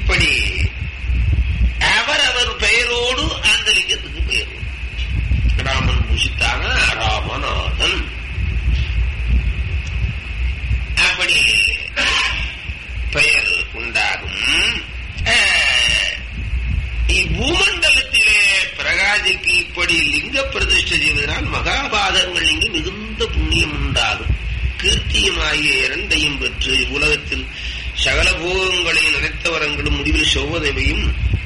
இப்படி அவர் பெயரோடு அந்த லிங்கத்துக்கு பெயர். ராமன் பூசித்தான ராமநாதன். அப்படி பெயர் உண்டாகும். பூமண்டலத்திலே பிரகாசிக்கு இப்படி லிங்க பிரதிஷ்டை செய்வதனால் மகாபாதங்கள் இங்கு மிகுந்த புண்ணியம் உண்டாகும். கீர்த்தியுமாகிய இரண்டையும் பெற்று உலகத்தில் சகல போகங்களை நினைத்தவரங்களும் முடிவில் சோதனையும்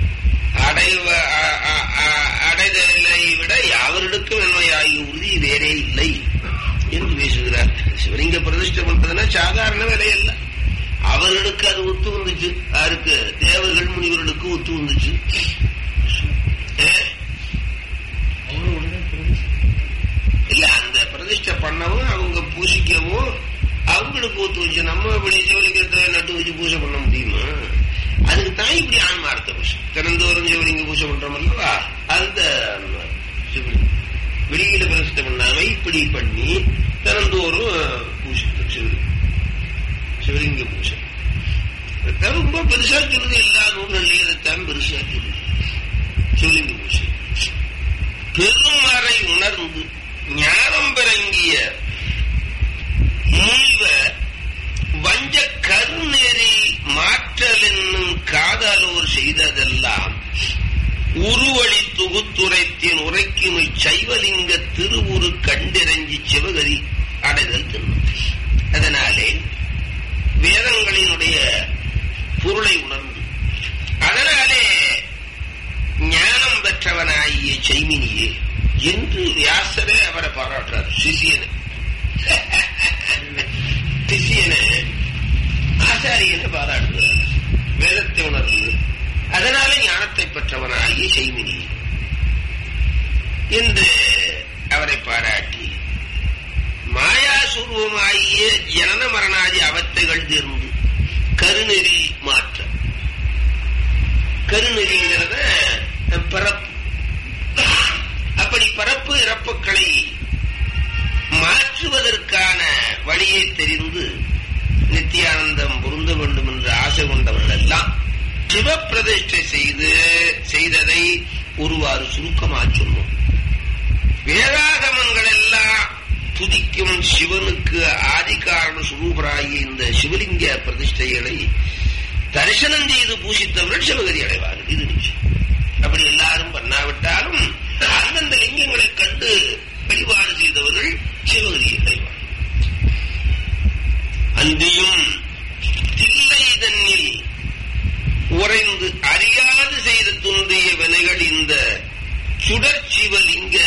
அடைதலை விட யாவருக்கும் நன்மையாகிய உறுதி வேறே இல்லை என்று பேசுகிறார். சிவலிங்க பிரதிஷ்டை பண்றதுன்னா சாதாரண வேலை அல்ல. அவர்களுக்கு அது ஒத்து வந்துச்சு. யாருக்கு? தேவர்கள் முனிவர்களுக்கு ஒத்து வந்துச்சு. இல்ல, அந்த பிரதிஷ்டை பண்ணவும் அவங்க பூசிக்கவும் அவங்களுக்கு ஒத்து வச்சு. நம்ம இப்படி சிவலிங்கத்தை நட்டு வச்சு பூஜை பண்ண முடியுமா? அதுக்கு தான் இப்படி ஆன்மார்த்த பூஜை. தினந்தோறும் சிவலிங்க பூஜை பண்றோம் அல்லவா, அந்த சிவலிங்க வெளியில பிரதிஷ்டை பண்ணாம இப்படி பண்ணி தினந்தோறும் பூஜை சிவலிங்க பூஜை ரொம்ப பெருசா சொல்லுது. எல்லா நூல்கள்லயும் இதைத்தான் பெருசா சொல்லுது. சிவலிங்க பூஜை பெருமறை உணர்ந்து ஞானம் பிறங்கிய முனிவர் வஞ்ச கருநெறி மாற்றல் என்னும் காதலோர் செய்ததெல்லாம் உருவழி தொகுத்துரைத்தின் உரைக்கும் சைவலிங்க திருவுரு கண்டிரஞ்சி சிவகரி அடைதல் தின்னும். அதனாலே வேதங்களினுடைய பொருளை உணர்ந்து அதனாலே ஞானம் பெற்றவனாகிய சைமினியே என்று வியாசரே அவரை பாராட்டுறார். சிஷியனை ஆச்சாரியனை பாராட்டுகிறார். வேதத்தை உணர்ந்து அதனால ஞானத்தை பெற்றவனாகிய சைமினி என்று அவரை பாராட்டி மாயாசுரூபமாகிய ஜனன மரணாதி அவத்தைகள் தீர்ந்து கருநெறி மாற்ற. கருநெறிங்கிறத பிறப்பு. அப்படி பிறப்பு இறப்புகளை மாற்றுவதற்கான வழியை தெரிந்து நித்தியானந்தம் பொருந்த வேண்டும் என்று ஆசை கொண்டவர்கள் எல்லாம் சிவப்பிரதிஷ்டை செய்ததை ஒருவாறு சுருக்கமாக சொன்னோம். வேதாகமங்கள் எல்லாம் துதிக்கும் சிவனுக்கு ஆதிகாரண சுரூபராகிய இந்த சிவலிங்க பிரதிஷ்டைகளை தரிசனம் செய்து பூசித்தவர்கள் சிவகரி அடைவார்கள். இது நிச்சயம். அப்படி எல்லாரும் பண்ணாவிட்டாலும் அந்தந்த லிங்கங்களை கண்டு வழிபாடு செய்தவர்கள் சிவகரி அடைவார்கள். அன்றியும் தில்லை தன்னில் உறைந்து அறியாது செய்த துன்றிய வினைகள் இந்த சுடர் சிவலிங்க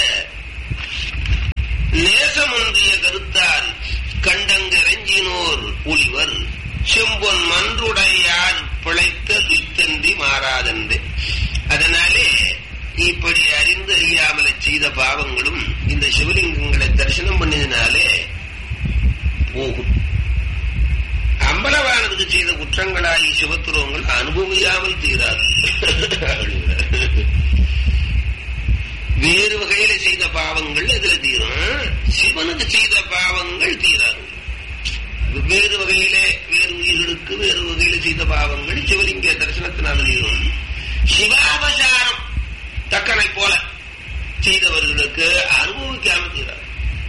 நேசமொன்றிய கருத்தால் கண்டங்கரஞ்சினோர் ஒளிவர் செம்பொன் மன்றுடையார் பிழைத்த துய்த்தன்றி மாறாதென்று. அதனாலே இப்படி அறிந்து அறியாமலை செய்த பாவங்களும் இந்த சிவலிங்கங்களை தரிசனம் பண்ணினாலே போகும். அம்பலவானதுக்கு செய்த குற்றங்களாகி சிவத்துருவங்கள் அனுபவியாமல் தீராது. வேறு வகையில செய்த பாவங்கள் எதுல தீரும்? சிவனுக்கு செய்த பாவங்கள் தீராது. வேறு வகையிலே வேறு உயிர்களுக்கு வேறு வகையில செய்த பாவங்கள் சிவலிங்க தரிசனத்தினால் தீரும். சிவாபசாரம் தக்கனை போல செய்தவர்களுக்கு அனுபவிக்காமல் தீராது.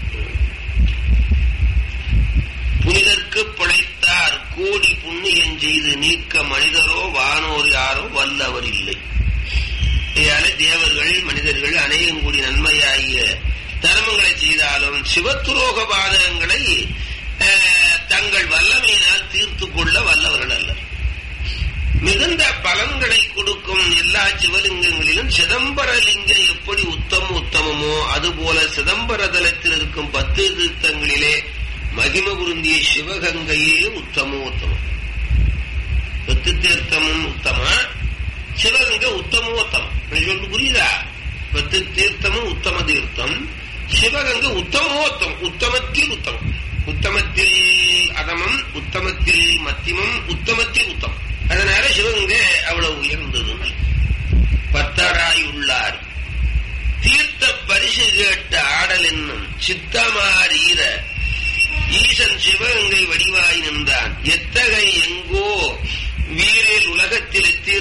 புனிதற்கு பிழைத்தார் கோடி புண்ணியம் செய்து நீக்க மனிதரோ வானோர் யாரோ வல்லவர் இல்லை. தேவர்கள் மனிதர்கள் அநேகம் கூடி நன்மையாகிய தர்மங்களை செய்தாலும் சிவத்துரோக பாதகங்களை தங்கள் வல்லமையினால் தீர்த்து கொள்ள வல்லவர்கள் அல்ல. மிகுந்த பலன்களை கொடுக்கும் எல்லா சிவலிங்கங்களிலும் சிதம்பரலிங்கம் எப்படி உத்தமமோ அதுபோல சிதம்பர தலத்தில் இருக்கும் 10 தீர்த்தங்களிலே மகிம புருந்திய சிவகங்கையே உத்தமோத்தமம். 10 தீர்த்தமும் உத்தமா, சிவகங்கை உத்தமோத்தமம். சொல்றது புரியுதா? 10 தீர்த்தமும் உத்தம தீர்த்தம், சிவகங்கை உத்தமோத்தம். உத்தமத்தில் உத்தமம், உத்தமத்தில் அதமம், உத்தமத்தில் மத்தியமம், உத்தமத்தில் உத்தமம். அதனால சிவகங்கை அவ்வளவு உயர்ந்தது. 10 உள்ளார் தீர்த்த பரிசு கேட்ட ஆடல் என்னும் சித்தமாறீர ஈசன் சிவகங்கை வடிவாய் நின்றான். எத்தகை எங்கோ வீரில் உலகத்தில்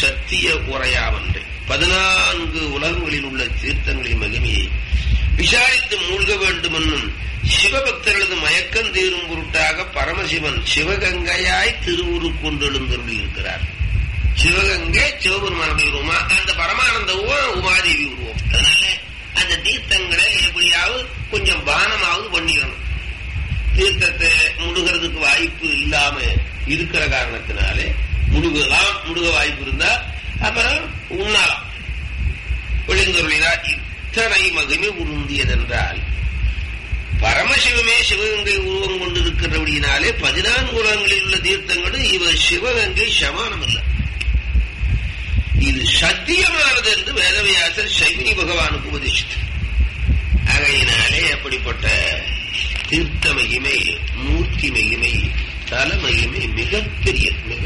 சத்திய உரையாவன்றே. 14 உலகங்களில் உள்ள தீர்த்தங்களின் மகிமையை விசாரித்து மூழ்க வேண்டும் என்னும் சிவபக்தர்களது மயக்கம் தீரும் பொருட்டாக பரமசிவன் சிவகங்கையாய் திருவுரு கொண்டெழுந்தருளி இருக்கிறார். சிவகங்கை சிவபெருமானுடைய உருவமா, அந்த பரமானந்த உருவம் உமாதேவி உருவம். அதனால அந்த தீர்த்தங்களை எப்படியாவது கொஞ்சம் பானமாவது பண்ணிடணும். தீர்த்தத்தை முழுகிறதுக்கு வாய்ப்பு இல்லாம இருக்கிற காரணத்தினாலே முழுக வாய்ப்பு இருந்தா அப்புறம் உண்ணாலாம். விழுந்தருளினா இத்தனை மகிமை உருந்தியதென்றால் பரமசிவமே சிவகங்கை உருவம் கொண்டிருக்கிறபடியினாலே 14 உலகங்களில் உள்ள தீர்த்தங்களும் இவர் சிவகங்கை சமானம் அல்ல, இது சத்தியமானது என்று வேதவியாசர் சைவினி பகவானுக்கு உபதேசித்தார். ஆகையினாலே அப்படிப்பட்ட தீர்த்த மகிமை, மூர்த்தி மகிமை, தல மகிமை மிகப்பெரிய.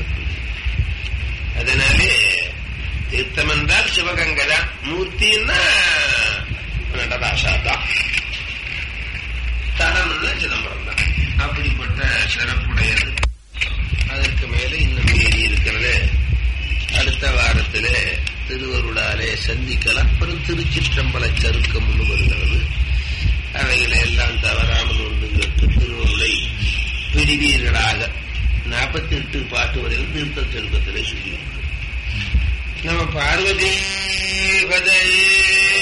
அதனாலே தீர்த்தம் என்றால் சிவகங்கை தான், மூர்த்தின்னா நடராசா தான், தலம்னா சிதம்பரம் தான். அப்படிப்பட்ட சிறப்புடையது. அதற்கு மேலே இன்னும் மீறி இருக்கிறது. அடுத்த வாரத்தில் திருவருளாலே சந்திக்கலாம். அப்புறம் திருச்சிற்றம்பல சருக்கம் வருகிறது. அவைகளை எல்லாம் தவறாமல் ஒன்று கேட்டு திருவருளை பெறுவீர்களாக. 48 பாட்டு வரையில் தீர்த்த சருக்கத்திலே சொல்லியிருக்கிறோம். நம்ம பார்வதி பதையே